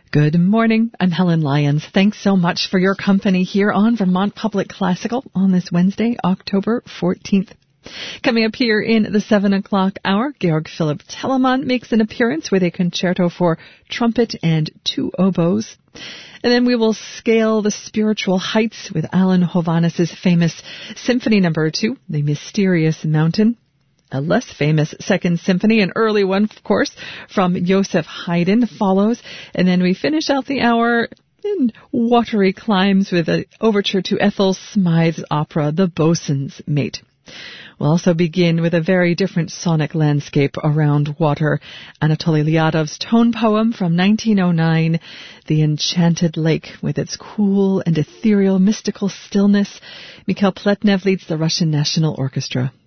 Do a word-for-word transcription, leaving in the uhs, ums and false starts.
Good morning. I'm Helen Lyons. Thanks so much for your company here on Vermont Public Classical on this Wednesday, October fourteenth. Coming up here in the seven o'clock hour, Georg Philipp Telemann makes an appearance with a concerto for trumpet and two oboes. And then we will scale the spiritual heights with Alan Hovhannes' famous Symphony Number Two, The Mysterious Mountain. A less famous Second Symphony, an early one, of course, from Joseph Haydn follows. And then we finish out the hour in watery climes with an overture to Ethel Smythe's opera, The Boatswain's Mate. We'll also begin with a very different sonic landscape around water. Anatoly Lyadov's tone poem from nineteen oh nine, The Enchanted Lake, with its cool and ethereal mystical stillness. Mikhail Pletnev leads the Russian National Orchestra.